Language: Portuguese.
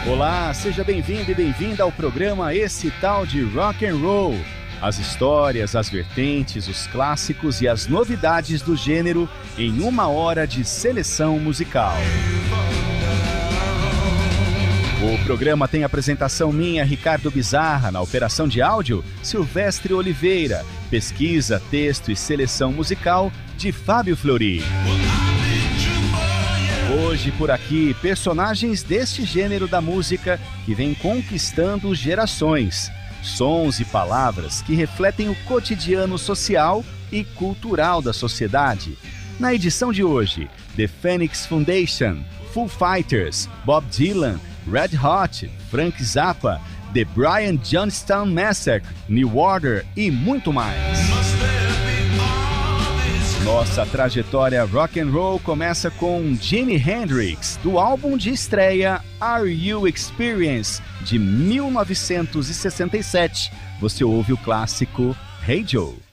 Olá, seja bem-vindo e bem-vinda ao programa Esse Tal de Rock and Roll. As histórias, as vertentes, os clássicos e as novidades do gênero em 1 hora de seleção musical. O programa tem apresentação minha, Ricardo Bizarra, na operação de áudio, Silvestre Oliveira, pesquisa, texto e seleção musical de Fábio Flori. Hoje por aqui, personagens deste gênero da música que vem conquistando gerações. Sons e palavras que refletem o cotidiano social e cultural da sociedade. Na edição de hoje, The Phoenix Foundation, Foo Fighters, Bob Dylan, Red Hot, Frank Zappa, The Brian Jonestown Massacre, New Order e muito mais. Nossa trajetória rock and roll começa com Jimi Hendrix, do álbum de estreia Are You Experience, de 1967. Você ouve o clássico Hey Joe.